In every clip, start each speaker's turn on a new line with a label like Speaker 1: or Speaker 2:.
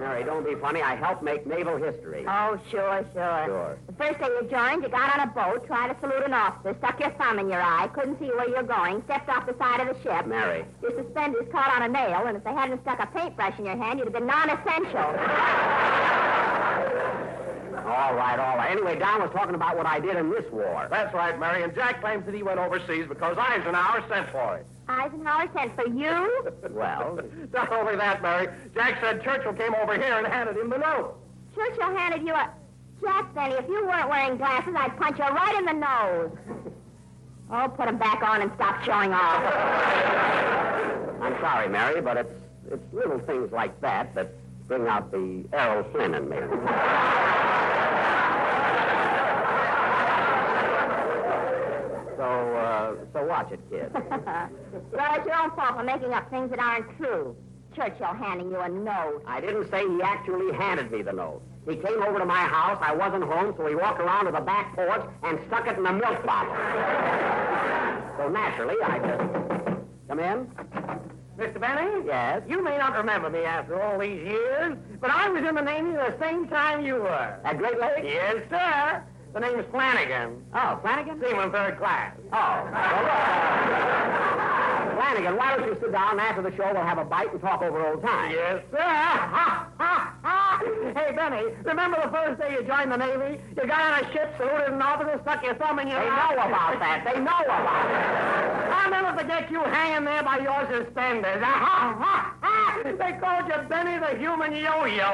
Speaker 1: Mary, don't be funny. I helped make naval history.
Speaker 2: Oh, sure.
Speaker 1: Sure.
Speaker 2: The first day you joined, you got on a boat, tried to salute an officer, stuck your thumb in your eye, couldn't see where you're going, stepped off the side of the ship.
Speaker 1: Mary.
Speaker 2: Your suspenders caught on a nail, and if they hadn't stuck a paintbrush in your hand, you'd have been non-essential.
Speaker 1: All right. Anyway, Don was talking about what I did in this war.
Speaker 3: That's right, Mary, and Jack claims that he went overseas because Eisenhower sent for him.
Speaker 2: Eisenhower sent for you?
Speaker 1: Well,
Speaker 3: Not only that, Mary, Jack said Churchill came over here and handed him the note.
Speaker 2: Churchill handed you a... Jack, Benny, if you weren't wearing glasses, I'd punch you right in the nose. Oh, put them back on and stop showing off.
Speaker 1: I'm sorry, Mary, but it's little things like that bring out the Errol Flynn in me. So watch it, kid.
Speaker 2: Well, it's your own fault for making up things that aren't true. Churchill handing you a note.
Speaker 1: I didn't say he actually handed me the note. He came over to my house. I wasn't home, so he walked around to the back porch and stuck it in a milk bottle. So naturally, I just... Come in?
Speaker 3: Mr. Benny?
Speaker 1: Yes?
Speaker 3: You may not remember me after all these years, but I was in the Navy the same time you were.
Speaker 1: At Great Lakes?
Speaker 3: Yes, sir. The name's Flanagan.
Speaker 1: Oh, Flanagan?
Speaker 3: Seaman third class.
Speaker 1: Oh. Well, look, Flanagan, why don't you sit down and after the show we'll have a bite and talk over old times?
Speaker 3: Yes, sir. Hey, Benny, remember the first day you joined the Navy? You got on a ship, saluted an officer, stuck your thumb in your
Speaker 1: They
Speaker 3: eye.
Speaker 1: know about that. They know about it.
Speaker 3: I'll never forget you hanging there by your suspenders. They called you Benny the Human Yo-Yo.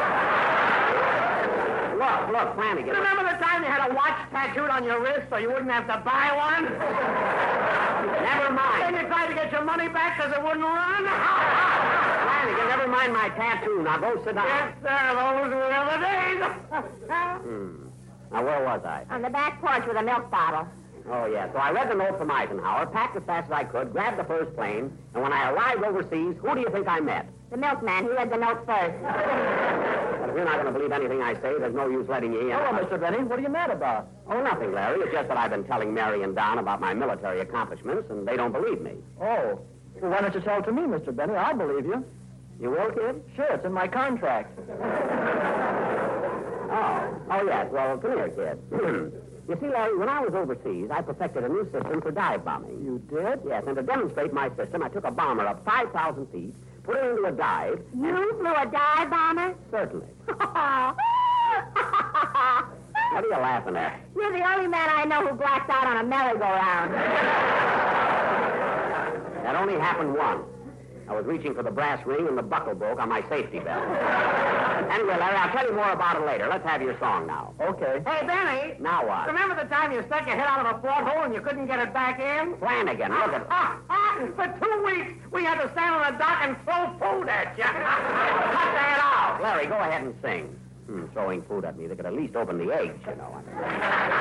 Speaker 1: Look, Flanagan.
Speaker 3: Remember the time you had a watch tattooed on your wrist so you wouldn't have to buy one?
Speaker 1: Never mind.
Speaker 3: Then you tried to get your money back because it wouldn't run?
Speaker 1: Flanagan, never mind my tattoo. Now go sit down.
Speaker 3: Yes, sir. Those were the days.
Speaker 1: Now, where was I?
Speaker 2: On the back porch with a milk bottle.
Speaker 1: Oh, yeah. So I read the note from Eisenhower, packed as fast as I could, grabbed the first plane, and when I arrived overseas, who do you think I met?
Speaker 2: The milkman. He read the note first.
Speaker 1: But if you're not going to believe anything I say, there's no use letting you in.
Speaker 3: Hello, Mr. Benny. What are you mad about?
Speaker 1: Oh, nothing, Larry. It's just that I've been telling Mary and Don about my military accomplishments, and they don't believe me.
Speaker 3: Oh. Well, why don't you tell it to me, Mr. Benny? I'll believe you.
Speaker 1: You will, kid?
Speaker 3: Sure, it's in my contract.
Speaker 1: Oh, yes. Well, come here, kid. You see, Larry, when I was overseas, I perfected a new system for dive bombing.
Speaker 3: You did?
Speaker 1: Yes, and to demonstrate my system, I took a bomber up 5,000 feet, put it into a dive.
Speaker 2: You flew a dive bomber?
Speaker 1: Certainly. What are you laughing at?
Speaker 2: You're the only man I know who blacks out on a merry-go-round.
Speaker 1: That only happened once. I was reaching for the brass ring and the buckle broke on my safety belt. Anyway, Larry, I'll tell you more about it later. Let's have your song now.
Speaker 3: Okay. Hey, Benny.
Speaker 1: Now what?
Speaker 3: Remember the time you stuck your head out of a porthole and you couldn't get it back in?
Speaker 1: Flanagan, look at...
Speaker 3: For 2 weeks, we had to stand on the dock and throw food at you. Cut that out.
Speaker 1: Larry, go ahead and sing. Throwing food at me. They could at least open the eggs, you know.